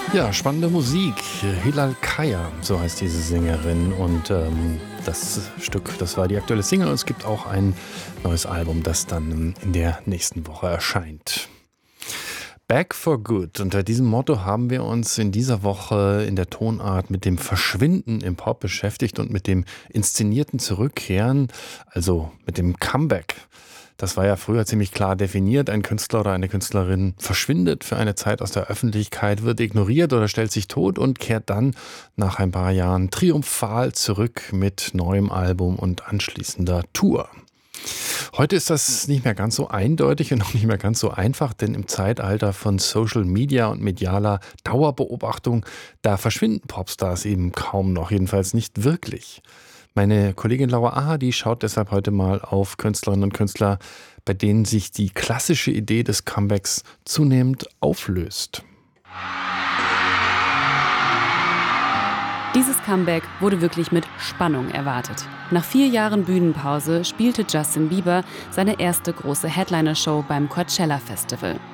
Ja, spannende Musik. Hilal Kaya, so heißt diese Sängerin. Und das Stück, das war die aktuelle Single. Und es gibt auch ein neues Album, das dann in der nächsten Woche erscheint. Back for Good. Unter diesem Motto haben wir uns in dieser Woche in der Tonart mit dem Verschwinden im Pop beschäftigt und mit dem inszenierten Zurückkehren, also mit dem Comeback. Das war ja früher ziemlich klar definiert. Ein Künstler oder eine Künstlerin verschwindet für eine Zeit aus der Öffentlichkeit, wird ignoriert oder stellt sich tot und kehrt dann nach ein paar Jahren triumphal zurück mit neuem Album und anschließender Tour. Heute ist das nicht mehr ganz so eindeutig und auch nicht mehr ganz so einfach, denn im Zeitalter von Social Media und medialer Dauerbeobachtung, da verschwinden Popstars eben kaum noch, jedenfalls nicht wirklich. Meine Kollegin Laura Aha, die schaut deshalb heute mal auf Künstlerinnen und Künstler, bei denen sich die klassische Idee des Comebacks zunehmend auflöst. Dieses Comeback wurde wirklich mit Spannung erwartet. Nach 4 Jahren Bühnenpause spielte Justin Bieber seine erste große Headliner-Show beim Coachella Festival.